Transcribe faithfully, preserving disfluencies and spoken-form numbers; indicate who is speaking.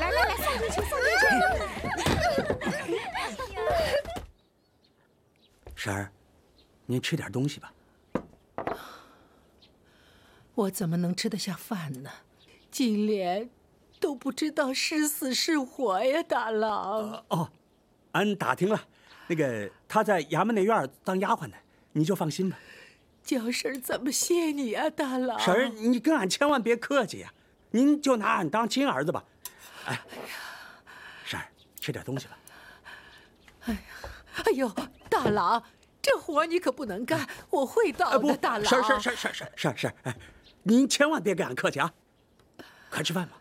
Speaker 1: 来来来，送进去，送进去。
Speaker 2: 婶儿，您吃点东西吧。
Speaker 3: 我怎么能吃得下饭呢？金莲都不知道是死是活呀，大郎。
Speaker 2: 呃、哦，俺打听了，那个她在衙门内院当丫鬟呢，你就放心吧。
Speaker 3: 叫婶怎么谢你啊，大郎？
Speaker 2: 婶儿，你跟俺千万别客气呀，您就拿俺当亲儿子吧。哎，婶儿，吃点东西吧。
Speaker 3: 哎呀，哎呦，大郎，这活你可不能干，我会倒的，大郎。
Speaker 2: 婶儿，婶儿，婶儿，婶儿，婶儿，婶儿，哎，您千万别跟俺客气啊，快吃饭吧。